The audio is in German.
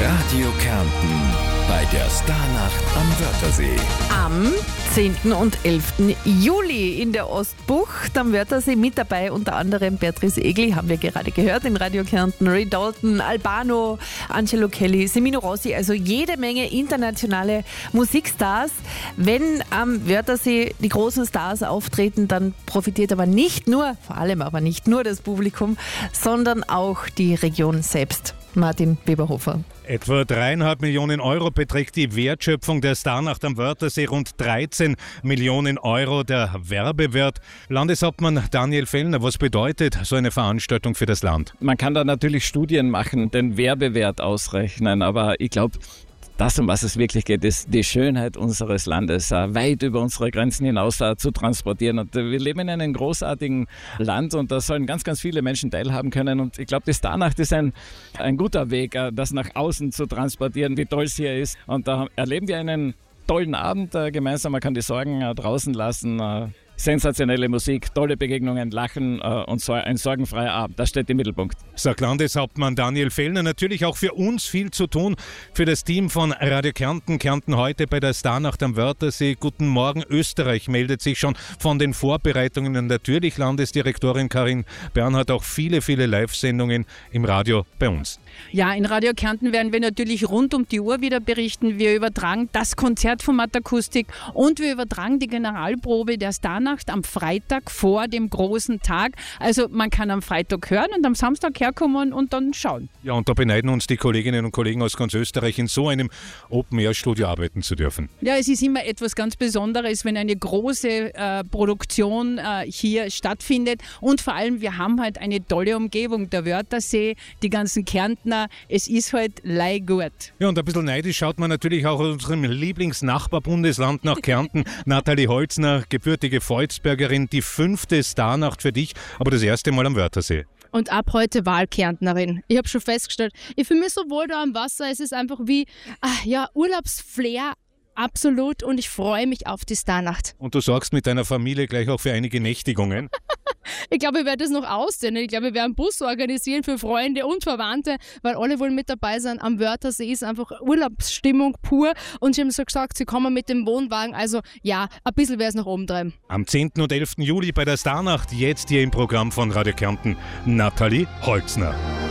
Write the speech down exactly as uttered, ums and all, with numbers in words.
Radio Kärnten bei der Starnacht am Wörthersee. Am zehnten und elften Juli in der Ostbucht am Wörthersee mit dabei, unter anderem Beatrice Egli, haben wir gerade gehört, in Radio Kärnten, Ray Dalton, Albano, Angelo Kelly, Semino Rossi, also jede Menge internationale Musikstars. Wenn am Wörthersee die großen Stars auftreten, dann profitiert aber nicht nur, vor allem aber nicht nur das Publikum, sondern auch die Region selbst. Martin Weberhofer. Etwa dreieinhalb Millionen Euro beträgt die Wertschöpfung der Starnacht am Wörthersee, rund dreizehn Millionen Euro der Werbewert. Landeshauptmann Daniel Fellner, was bedeutet so eine Veranstaltung für das Land? Man kann da natürlich Studien machen, den Werbewert ausrechnen, aber ich glaube, das, um was es wirklich geht, ist die Schönheit unseres Landes uh, weit über unsere Grenzen hinaus uh, zu transportieren. Und uh, wir leben in einem großartigen Land und da sollen ganz, ganz viele Menschen teilhaben können. Und ich glaube, die Starnacht ist ein, ein guter Weg, uh, das nach außen zu transportieren, wie toll es hier ist. Und da uh, erleben wir einen tollen Abend uh, gemeinsam. Man kann die Sorgen uh, draußen lassen. Uh, Sensationelle Musik, tolle Begegnungen, Lachen äh, und so ein sorgenfreier Abend. Das steht im Mittelpunkt. Sagt Landeshauptmann Daniel Fellner. Natürlich auch für uns viel zu tun, für das Team von Radio Kärnten. Kärnten heute bei der Starnacht am Wörthersee. Guten Morgen, Österreich meldet sich schon von den Vorbereitungen. Und natürlich Landesdirektorin Karin Bernhardt, auch viele, viele Live-Sendungen im Radio bei uns. Ja, in Radio Kärnten werden wir natürlich rund um die Uhr wieder berichten. Wir übertragen das Konzert von Matakustik und wir übertragen die Generalprobe der Starnacht am Freitag vor dem großen Tag. Also man kann am Freitag hören und am Samstag herkommen und dann schauen. Ja, und da beneiden uns die Kolleginnen und Kollegen aus ganz Österreich, in so einem Open-Air-Studio arbeiten zu dürfen. Ja, es ist immer etwas ganz Besonderes, wenn eine große äh, Produktion äh, hier stattfindet. Und vor allem, wir haben halt eine tolle Umgebung, der Wörthersee, die ganzen Kärntner. Es ist halt lei gut. Ja, und ein bisschen neidisch schaut man natürlich auch aus unserem Lieblingsnachbarbundesland nach Kärnten. Nathalie Holzner, gebürtige Volzbergerin, die fünfte Starnacht für dich, aber das erste Mal am Wörthersee. Und ab heute Wahlkärntnerin. Ich habe schon festgestellt, ich fühle mich so wohl da am Wasser. Es ist einfach wie ach ja, Urlaubsflair. Absolut, und ich freue mich auf die Starnacht. Und du sorgst mit deiner Familie gleich auch für einige Nächtigungen? Ich glaube, ich werde das noch ausdehnen. Ich glaube, wir werden einen Bus organisieren für Freunde und Verwandte, weil alle wollen mit dabei sein. Am Wörthersee ist einfach Urlaubsstimmung pur. Und sie haben so gesagt, sie kommen mit dem Wohnwagen. Also ja, ein bisschen wäre es nach oben treiben. Am zehnten und elften Juli bei der Starnacht, jetzt hier im Programm von Radio Kärnten, Nathalie Holzner.